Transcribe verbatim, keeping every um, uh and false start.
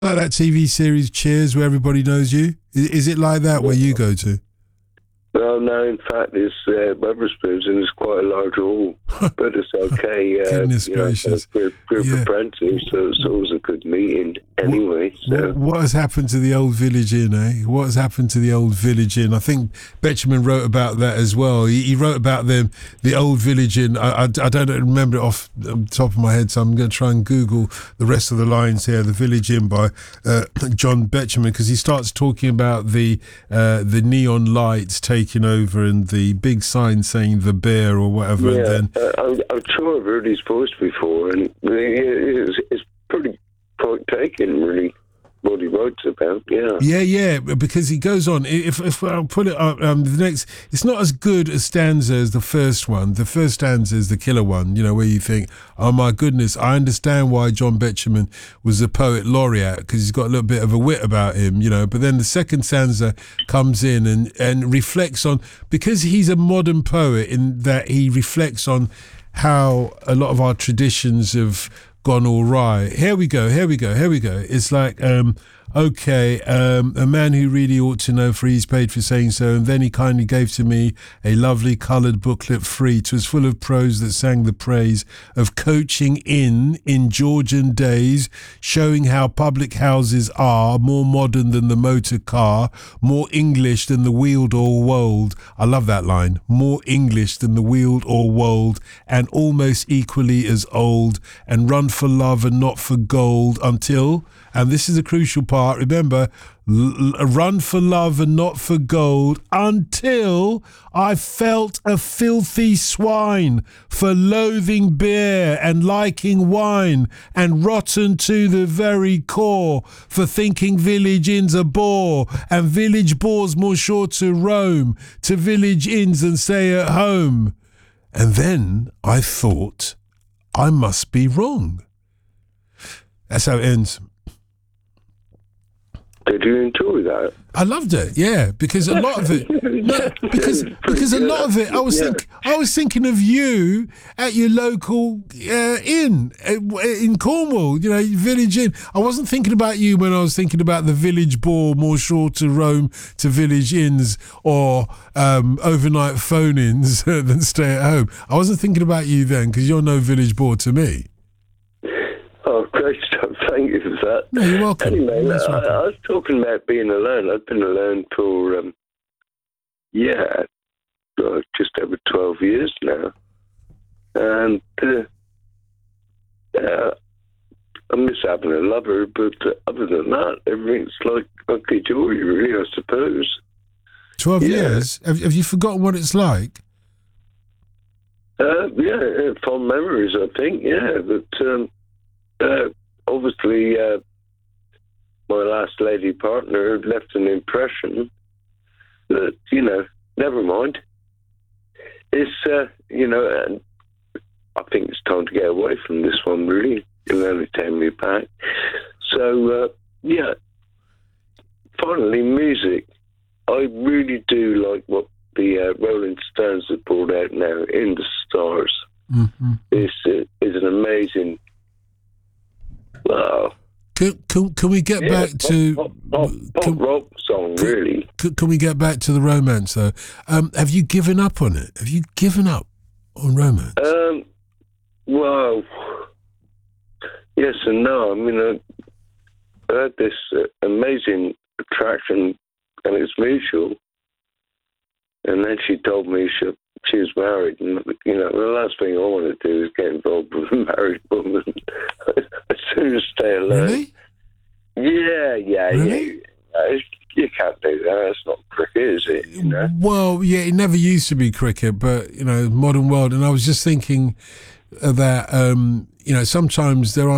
Like that T V series Cheers, where everybody knows you. Is, is it like that where you go to? Well, no, in fact, it's uh, Wetherspoons, and it's quite a large hall, but it's okay. Uh, Goodness you know, gracious. For a group Yeah. of apprentices, so it's always a good meeting anyway. What, So. what, what has happened to the old Village Inn, eh? What has happened to the old Village Inn? I think Betjeman wrote about that as well. He, he wrote about them, the old Village Inn. I, I, I don't remember it off the top of my head, so I'm going to try and Google the rest of the lines here. The Village Inn by uh, John Betjeman, because he starts talking about the uh, the neon lights taking over and the big sign saying the bear or whatever. Yeah, And then uh, I'm, I'm sure I've heard his voice before, and it's, it's pretty quite taken, really, what he writes about. Yeah, Yeah, yeah, because he goes on. If if I'll put it up, um, the next, it's not as good a stanza as the first one. The first stanza is the killer one, you know, where you think, oh my goodness, I understand why John Betjeman was a poet laureate, because he's got a little bit of a wit about him, you know. But then the second stanza comes in and, and reflects on, because he's a modern poet in that he reflects on how a lot of our traditions have gone all right. Here we go, here we go, here we go. It's like, um, okay, um, a man who really ought to know, for he's paid for saying so. And then he kindly gave to me a lovely coloured booklet free. 'Twas full of prose that sang the praise of coaching in in Georgian days, showing how public houses are more modern than the motor car, more English than the wheeled or wold. I love that line. More English than the wheeled or wold, and almost equally as old, and run for love and not for gold until, and this is a crucial part, remember, l- run for love and not for gold until I felt a filthy swine for loathing beer and liking wine, and rotten to the very core for thinking village inns a bore, and village bores more sure to roam to village inns and stay at home. And then I thought I must be wrong. That's how it ends. Did you enjoy that? I loved it, yeah, because a lot of it, no, because because a lot of it, I was Yeah. think I was thinking of you at your local uh, inn uh, in Cornwall, you know, village inn. I wasn't thinking about you when I was thinking about the village bore, more sure to roam to village inns or um, overnight phone-ins than stay at home. I wasn't thinking about you then, because you're no village bore to me. Oh, great stuff. Thank you for that. No, you're welcome. Anyway, You're I, most welcome. I was talking about being alone. I've been alone for, um, yeah, uh, just over twelve years now. And uh, uh, I miss having a lover, but uh, other than that, everything's like hunky dory, really, I suppose. Twelve Yeah. years? Have, have you forgotten what it's like? Uh, yeah, uh, fond memories, I think, yeah. But um, uh, obviously, uh, my last lady partner had left an impression that, you know, never mind. It's, uh, you know, and I think it's time to get away from this one, really. It'll only take me back. So, uh, yeah, finally, music. I really do like what the uh, Rolling Stones have brought out now, In the Stars. Mm-hmm. It's, uh, it's an amazing... Wow. Can, can, can we get Yeah, back pop, to pop, pop, pop can, rock song, can, really. Can, can we get back to the romance though? Um, have you given up on it? Have you given up on romance? Um, well, yes and no. I mean, I, I had this uh, amazing attraction, and it's mutual. And then she told me she she was married, and you know, the last thing I want to do is get involved with a married woman. As soon as stay alone. Really? Yeah, yeah, Really? yeah. You can't do that. That's not cricket, is it? You know? Well, yeah, it never used to be cricket, but you know, modern world. And I was just thinking that um, you know, sometimes there are